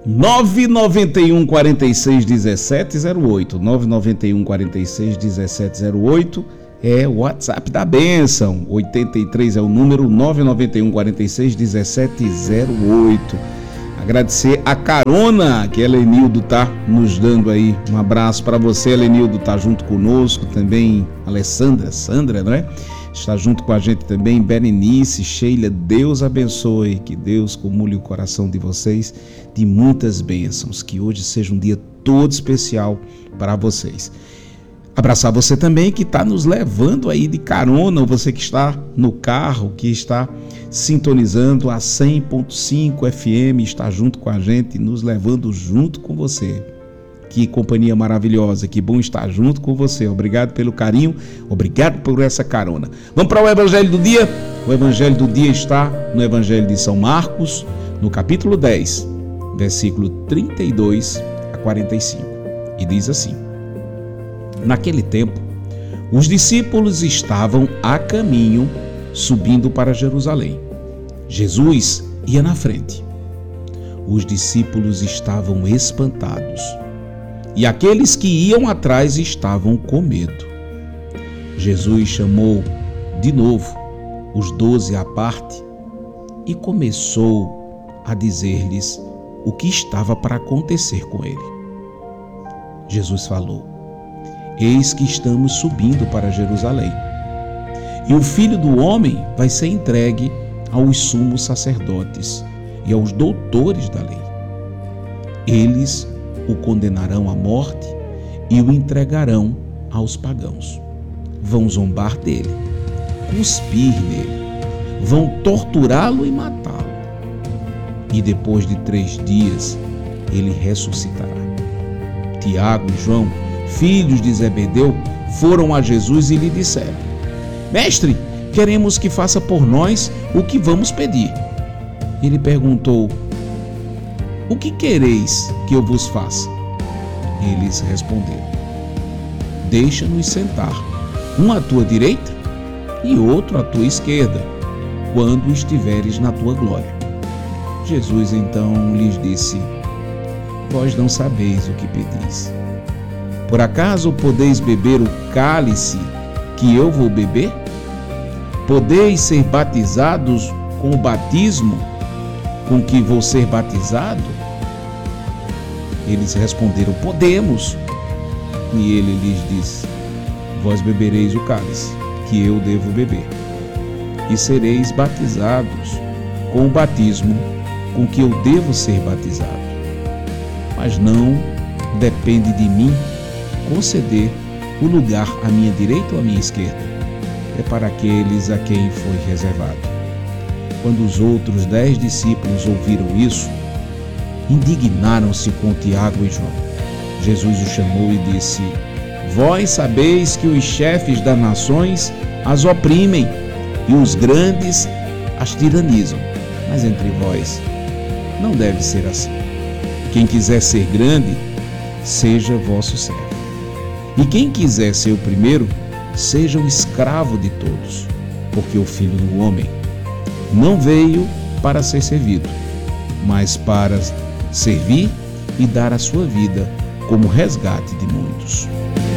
991 46 1708, 991 46 1708 é o WhatsApp da bênção, 83 é o número, 991 46 1708. Agradecer a carona que a Helenildo tá nos dando aí. Um abraço para você, Helenildo, tá junto conosco também. Sandra, né? Está junto com a gente também. Berenice, Sheila, Deus abençoe. Que Deus comule o coração de vocês de muitas bênçãos. Que hoje seja um dia todo especial para vocês. Abraçar você também que está nos levando aí de carona, você que está no carro, que está sintonizando a 100.5 FM, está junto com a gente, nos levando junto com você. Que companhia maravilhosa, que bom estar junto com você. Obrigado pelo carinho, obrigado por essa carona. Vamos para o Evangelho do dia? O Evangelho do dia está no Evangelho de São Marcos, no capítulo 10, versículo 32 a 45. E diz assim: Naquele tempo, os discípulos estavam a caminho, subindo para Jerusalém. Jesus ia na frente. Os discípulos estavam espantados, e aqueles que iam atrás estavam com medo. Jesus chamou de novo os 12 à parte e começou a dizer-lhes o que estava para acontecer com ele. Jesus falou: Eis que estamos subindo para Jerusalém, e o Filho do Homem vai ser entregue aos sumos sacerdotes e aos doutores da lei. Eles o condenarão à morte e o entregarão aos pagãos. Vão zombar dele, cuspir nele, vão torturá-lo e matá-lo. E depois de 3 dias ele ressuscitará. Tiago e João, filhos de Zebedeu, foram a Jesus e lhe disseram: Mestre, queremos que faça por nós o que vamos pedir. Ele perguntou: O que quereis que eu vos faça? Eles responderam: Deixa-nos sentar, um à tua direita e outro à tua esquerda, quando estiveres na tua glória. Jesus então lhes disse: Vós não sabeis o que pedis. Por acaso podeis beber o cálice que eu vou beber? Podeis ser batizados com o batismo com que vou ser batizado? Eles responderam: Podemos. E ele lhes disse: Vós bebereis o cálice que eu devo beber, e sereis batizados com o batismo com que eu devo ser batizado. Mas não depende de mim conceder o lugar à minha direita ou à minha esquerda. É para aqueles a quem foi reservado. Quando os outros 10 discípulos ouviram isso, indignaram-se com Tiago e João. Jesus os chamou e disse: Vós sabeis que os chefes das nações as oprimem e os grandes as tiranizam, mas entre vós não deve ser assim. Quem quiser ser grande, seja vosso servo. E quem quiser ser o primeiro, seja o escravo de todos, porque o Filho do Homem não veio para ser servido, mas para servir e dar a sua vida como resgate de muitos.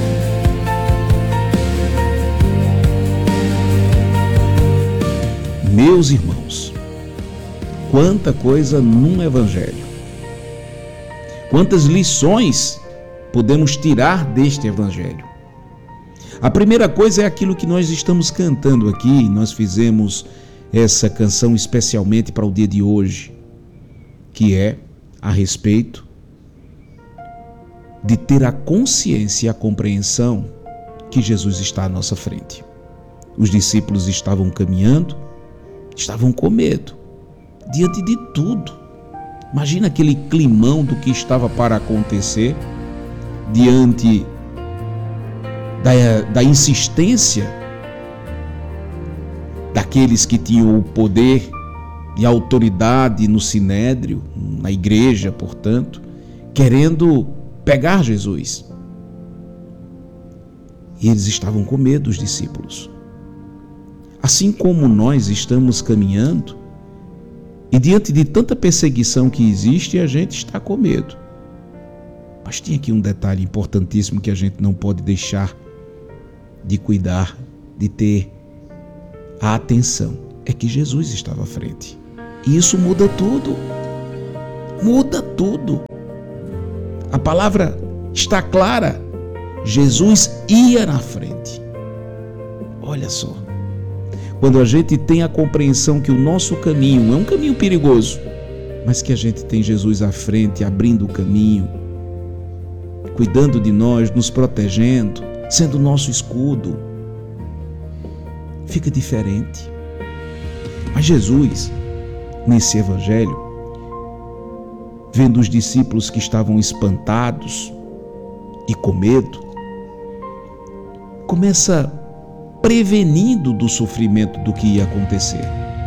Meus irmãos, quanta coisa num evangelho. Quantas lições podemos tirar deste evangelho? A primeira coisa é aquilo que nós estamos cantando aqui. Nós fizemos essa canção especialmente para o dia de hoje, que é a respeito de ter a consciência e a compreensão que Jesus está à nossa frente. Os discípulos estavam caminhando, estavam com medo, diante de tudo. Imagina aquele climão do que estava para acontecer, diante da insistência daqueles que tinham o poder e a autoridade no sinédrio, na igreja, portanto, querendo pegar Jesus. E eles estavam com medo, os discípulos. Assim como nós estamos caminhando, E diante de tanta perseguição que existe, a gente está com medo. Mas tem aqui um detalhe importantíssimo que a gente não pode deixar de cuidar, de ter a atenção. É que Jesus estava à frente. E isso muda tudo. Muda tudo. A palavra está clara. Jesus ia na frente. Olha só. Quando a gente tem a compreensão que o nosso caminho é um caminho perigoso, mas que a gente tem Jesus à frente, abrindo o caminho, cuidando de nós, nos protegendo, sendo nosso escudo, fica diferente. Mas Jesus, nesse evangelho, vendo os discípulos que estavam espantados e com medo, começa prevenindo do sofrimento do que ia acontecer.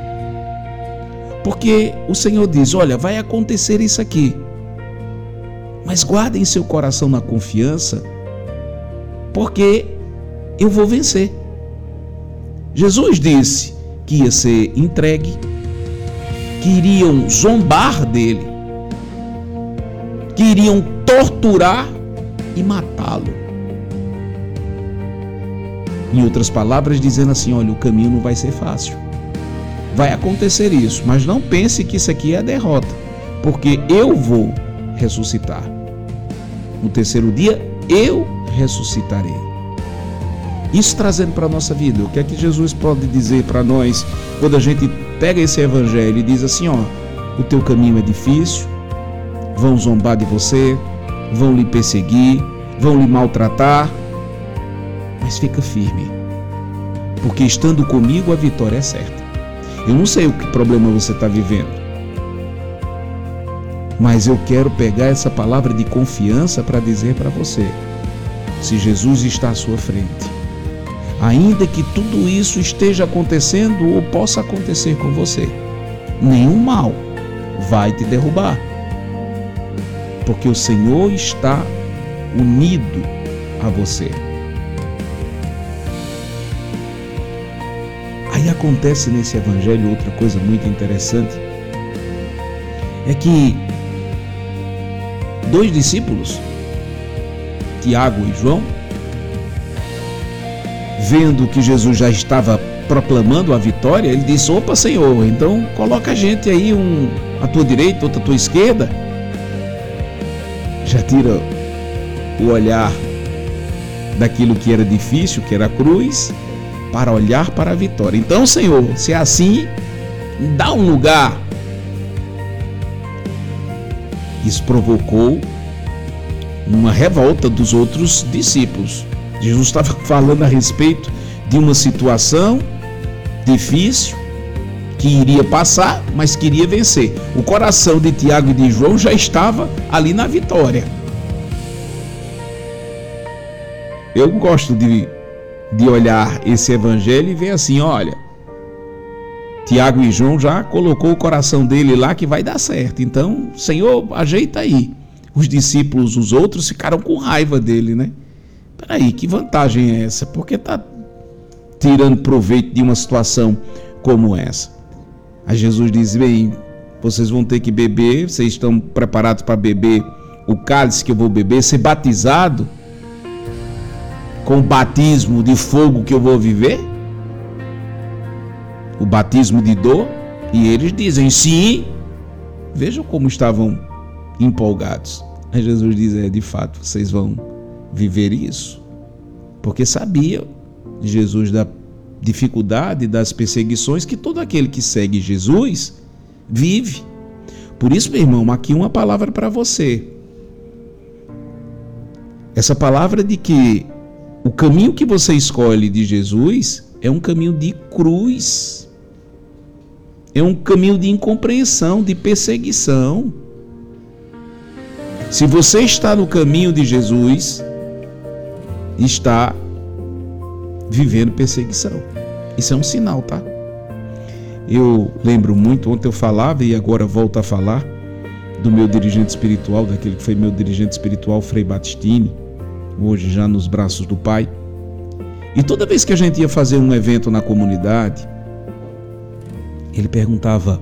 Porque o Senhor diz, olha, vai acontecer isso aqui, mas guardem seu coração na confiança, porque eu vou vencer. Jesus disse que ia ser entregue, que iriam zombar dele, que iriam torturar e matá-lo. Em outras palavras, dizendo assim, olha, o caminho não vai ser fácil. Vai acontecer isso, mas não pense que isso aqui é a derrota, porque eu vou ressuscitar. No terceiro dia, eu ressuscitarei. Isso trazendo para a nossa vida, o que é que Jesus pode dizer para nós quando a gente pega esse evangelho e diz assim, ó, o teu caminho é difícil, vão zombar de você, vão lhe perseguir, vão lhe maltratar, mas fica firme, porque estando comigo a vitória é certa. Eu não sei o que problema você está vivendo, mas eu quero pegar essa palavra de confiança para dizer para você, se Jesus está à sua frente, ainda que tudo isso esteja acontecendo ou possa acontecer com você, nenhum mal vai te derrubar, porque o Senhor está unido a você. Aí acontece nesse evangelho outra coisa muito interessante, é que dois discípulos, Tiago e João, vendo que Jesus já estava proclamando a vitória, ele disse, opa Senhor, então coloca a gente aí, à tua direita, outra à tua esquerda. Já tira o olhar daquilo que era difícil, que era a cruz, para olhar para a vitória. Então, Senhor, se é assim, dá um lugar. Isso provocou uma revolta dos outros discípulos. Jesus estava falando a respeito de uma situação difícil, que iria passar, mas queria vencer. O coração de Tiago e de João já estava ali na vitória. Eu gosto de olhar esse evangelho e ver assim, olha, Tiago e João já colocou o coração dele lá que vai dar certo. Então, Senhor, ajeita aí. Os discípulos, os outros, ficaram com raiva dele, né? Peraí, que vantagem é essa? Por que está tirando proveito de uma situação como essa? Aí Jesus diz, bem, vocês vão ter que beber, vocês estão preparados para beber o cálice que eu vou beber, ser batizado com o batismo de fogo que eu vou viver? O batismo de dor? E eles dizem sim. Vejam como estavam empolgados. Aí Jesus diz, de fato, vocês vão viver isso. Porque sabia Jesus da dificuldade, das perseguições que todo aquele que segue Jesus vive. Por isso, meu irmão, aqui uma palavra para você. Essa palavra de que o caminho que você escolhe de Jesus é um caminho de cruz. É um caminho de incompreensão, de perseguição. Se você está no caminho de Jesus, está vivendo perseguição. Isso é um sinal, tá? Eu lembro muito, ontem eu falava e agora volto a falar do meu dirigente espiritual, daquele que foi meu dirigente espiritual, Frei Battistini, hoje já nos braços do Pai. E toda vez que a gente ia fazer um evento na comunidade, ele perguntava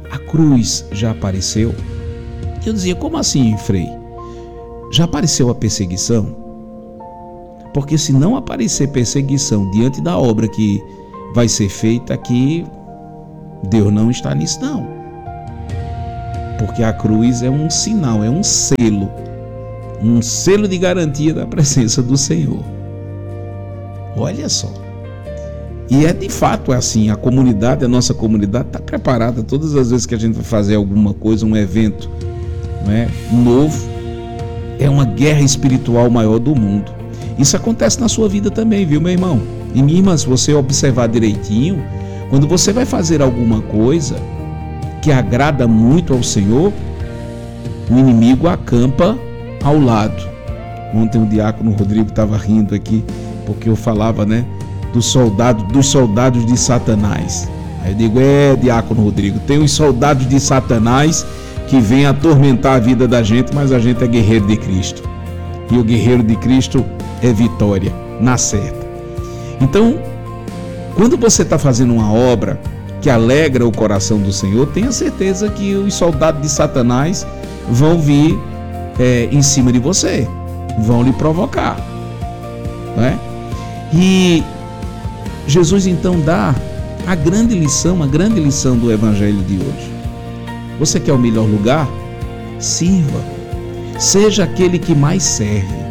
a cruz já apareceu? Eu dizia, como assim, Frei? Já apareceu a perseguição? Porque se não aparecer perseguição diante da obra que vai ser feita aqui, Deus não está nisso não. Porque a cruz é um sinal, é um selo de garantia da presença do Senhor. Olha só. E é de fato assim, a nossa comunidade está preparada todas as vezes que a gente vai fazer alguma coisa, um evento, não é, novo, é uma guerra espiritual maior do mundo. Isso acontece na sua vida também, viu, meu irmão? E minha irmã, se você observar direitinho, quando você vai fazer alguma coisa que agrada muito ao Senhor, o inimigo acampa ao lado. Ontem o diácono Rodrigo estava rindo aqui, porque eu falava, né, dos soldados de Satanás. Aí eu digo, diácono Rodrigo, tem os soldados de Satanás que vêm atormentar a vida da gente, mas a gente é guerreiro de Cristo. E o guerreiro de Cristo é vitória, na certa. Então, quando você está fazendo uma obra que alegra o coração do Senhor, tenha certeza que os soldados de Satanás vão vir em cima de você, vão lhe provocar, não é? E Jesus então dá a grande lição do Evangelho de hoje. Você quer o melhor lugar? Sirva. Seja aquele que mais serve.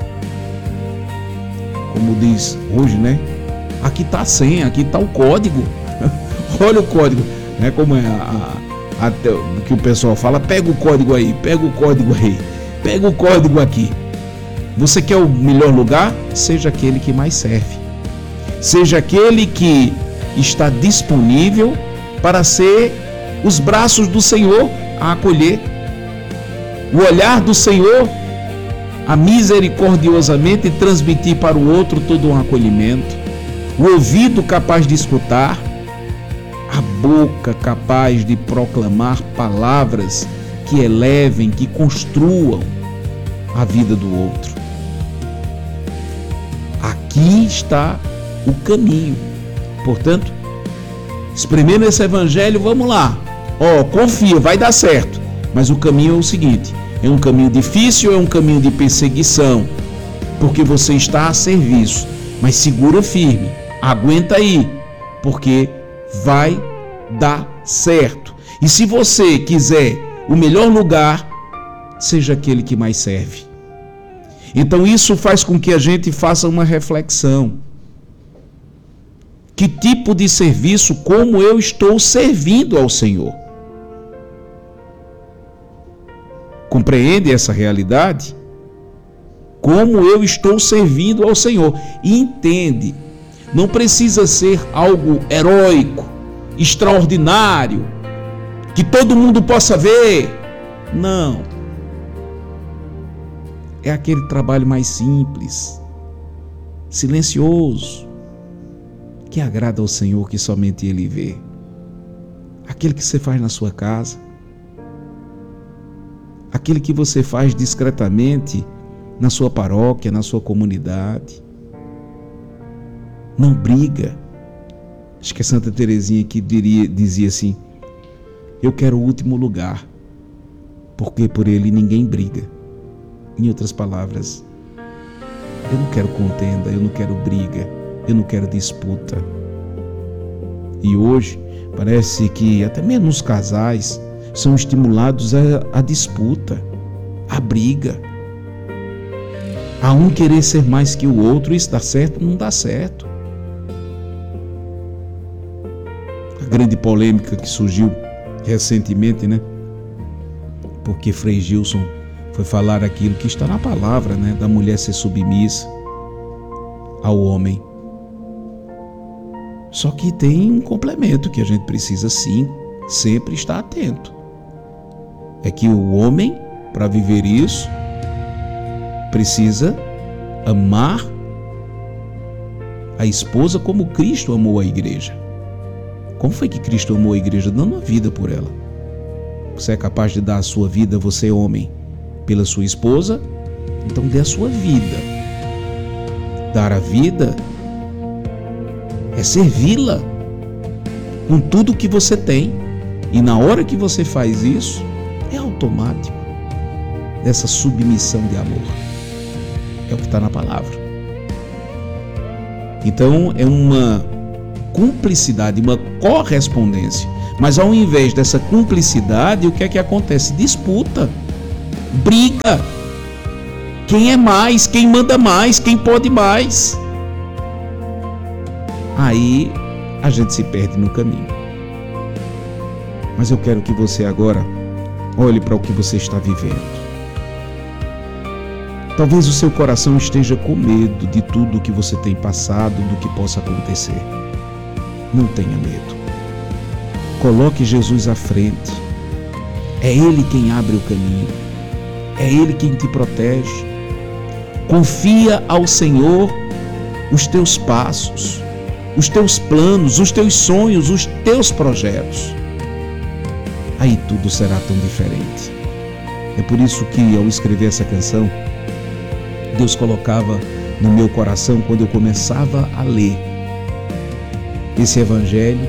Como diz hoje, né? Aqui está a senha, aqui está o código. Olha o código. Né? Como é o que o pessoal fala, pega o código aí, pega o código aqui. Você quer o melhor lugar? Seja aquele que mais serve. Seja aquele que está disponível para ser os braços do Senhor a acolher. O olhar do Senhor a misericordiosamente transmitir para o outro todo um acolhimento. O ouvido capaz de escutar. A boca capaz de proclamar palavras que elevem, que construam a vida do outro. Aqui está o caminho. Portanto, experimenta esse evangelho, vamos lá. Confia, vai dar certo. Mas o caminho é o seguinte: é um caminho difícil, é um caminho de perseguição, porque você está a serviço. Mas segura firme, aguenta aí, porque vai dar certo. E se você quiser o melhor lugar, seja aquele que mais serve. Então isso faz com que a gente faça uma reflexão. Que tipo de serviço, como eu estou servindo ao Senhor? Compreende essa realidade? Como eu estou servindo ao Senhor? E entende, não precisa ser algo heróico, extraordinário, que todo mundo possa ver. Não. É aquele trabalho mais simples, silencioso, que agrada ao Senhor, que somente Ele vê. Aquele que você faz na sua casa, aquele que você faz discretamente na sua paróquia, na sua comunidade. Não briga. Acho que a Santa Teresinha que dizia assim: eu quero o último lugar, porque por ele ninguém briga. Em outras palavras, eu não quero contenda, eu não quero briga, eu não quero disputa. E hoje parece que até mesmo os casais são estimulados a disputa, a briga, a um querer ser mais que o outro. Isso dá certo? Não dá certo. A grande polêmica que surgiu recentemente, né? Porque Frei Gilson foi falar aquilo que está na palavra, né? Da mulher ser submissa ao homem. Só que tem um complemento que a gente precisa sim sempre estar atento. É que o homem, para viver isso, precisa amar a esposa como Cristo amou a igreja. Como foi que Cristo amou a igreja? Dando a vida por ela. Você é capaz de dar a sua vida, você homem, pela sua esposa? Então dê a sua vida. Dar a vida é servi-la com tudo que você tem. E na hora que você faz isso, é automático essa submissão de amor. É o que está na palavra. Então é uma cumplicidade, uma correspondência. Mas ao invés dessa cumplicidade, o que é que acontece? Disputa, briga. Quem é mais? Quem manda mais? Quem pode mais? Aí a gente se perde no caminho. Mas eu quero que você agora olhe para o que você está vivendo. Talvez o seu coração esteja com medo de tudo o que você tem passado, do que possa acontecer. Não tenha medo. Coloque Jesus à frente. É Ele quem abre o caminho. É Ele quem te protege. Confia ao Senhor os teus passos, os teus planos, os teus sonhos, os teus projetos. Aí tudo será tão diferente. É por isso que, ao escrever essa canção, Deus colocava no meu coração, quando eu começava a ler esse evangelho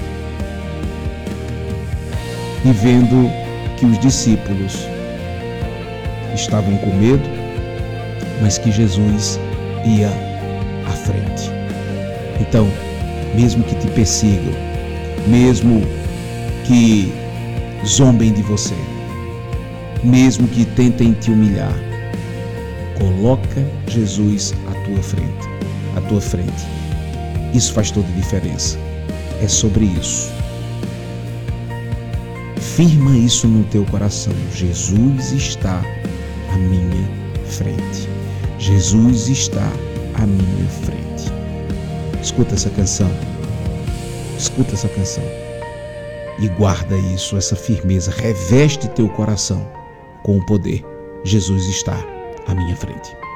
e vendo que os discípulos estavam com medo, mas que Jesus ia à frente. Então, mesmo que te persigam, mesmo que zombem de você, mesmo que tentem te humilhar, coloca Jesus à tua frente. Isso faz toda a diferença. É sobre isso. Firma isso no teu coração. Jesus está à minha frente. Jesus está à minha frente. Escuta essa canção. Escuta essa canção. E guarda isso, essa firmeza. Reveste teu coração com o poder. Jesus está à minha frente.